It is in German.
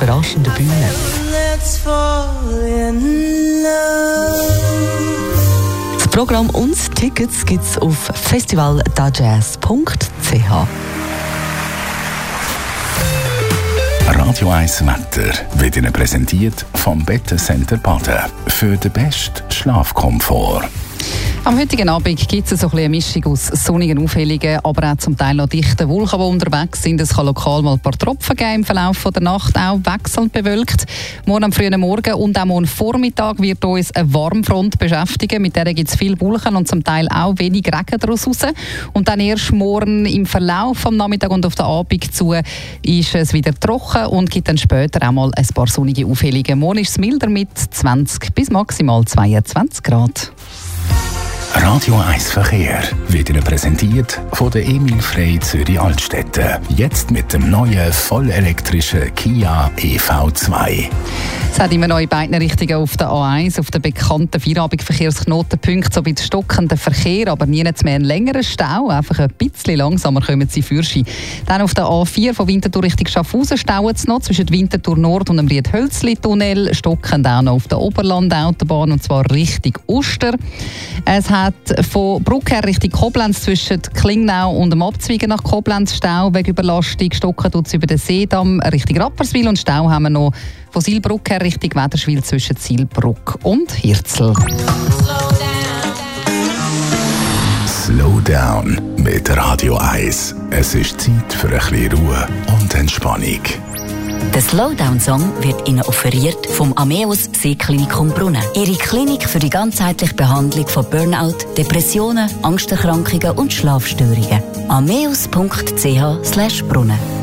überraschenden Bühne. Das Programm und Tickets gibt es auf festival.dajazz.ch. Radio 1 Wetter wird Ihnen präsentiert vom Bettencenter Baden für den besten Schlafkomfort. Am heutigen Abend gibt es so eine Mischung aus sonnigen Aufhellungen, aber auch zum Teil noch dichten Wolken, die unterwegs sind. Es kann lokal mal ein paar Tropfen geben im Verlauf der Nacht, auch wechselnd bewölkt. Morgen am frühen Morgen und auch morgen Vormittag wird uns eine Warmfront beschäftigen. Mit der gibt es viele Wolken und zum Teil auch wenig Regen daraus raus. Und dann erst morgen im Verlauf am Nachmittag und auf den Abend zu ist es wieder trocken und gibt dann später auch mal ein paar sonnige Aufhellungen. Morgen ist es milder mit 20 bis maximal 22 Grad. Radio 1 Verkehr wird Ihnen präsentiert von der Emil Frey Zürich Altstädte. Jetzt mit dem neuen vollelektrischen Kia EV2. Es hat immer noch in beiden Richtungen auf der A1, auf den bekannten Feierabendverkehrsknotenpunkten, so bei stockenden Verkehr, aber nie mehr einen längeren Stau, einfach ein bisschen langsamer kommen Sie Fürchi. Dann auf der A4 von Winterthur Richtung Schaffhausen stauen es noch zwischen Winterthur Nord und dem Riedhölzli-Tunnel, stockend auch noch auf der Oberland-Autobahn und zwar Richtung Uster. Es hat von Bruck her Richtung Koblenz zwischen Klingnau und dem Abzweigen nach Koblenz Stau wegen Überlastung, stocken tut es über den Seedamm Richtung Rapperswil und Stau haben wir noch von Silbruck her Richtung Wederschwil zwischen Silbruck und Hirzel. Slow down mit Radio 1. Es ist Zeit für ein bisschen Ruhe und Entspannung. Der Slowdown-Song wird Ihnen offeriert vom Ameos Seeklinikum Brunnen. Ihre Klinik für die ganzheitliche Behandlung von Burnout, Depressionen, Angsterkrankungen und Schlafstörungen. ameos.ch/Brunnen